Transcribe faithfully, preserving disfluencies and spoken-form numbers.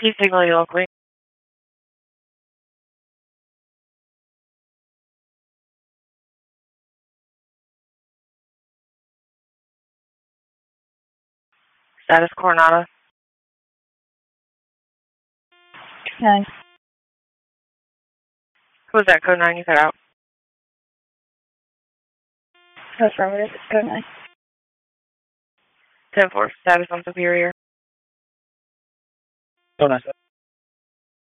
He's signaling locally. Status Coronado. Okay. Who was that? Code nine, you cut out. Affirmative, code nine. ten four, status on Superior. Code nine.